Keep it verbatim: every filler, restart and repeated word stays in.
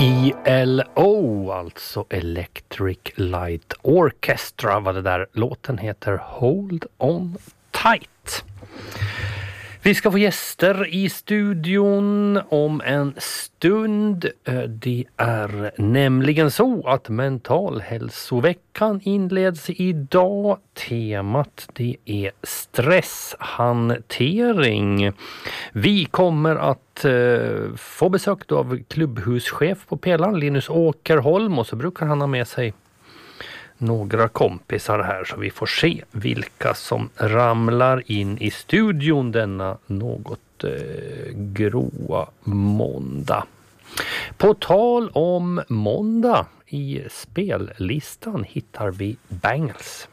E L O, alltså Electric Light Orchestra, vad det där låten heter, Hold On Tight. Vi ska få gäster i studion om en stund. Det är nämligen så att mentalhälsoveckan inleds idag. Temat det är stresshantering. Vi kommer att eh, få besök av klubbhuschef på Pelaren, Linus Åkerholm, och så brukar han ha med sig några kompisar här, så vi får se vilka som ramlar in i studion denna något eh, gråa måndag. På tal om måndag, i spellistan hittar vi Bangles.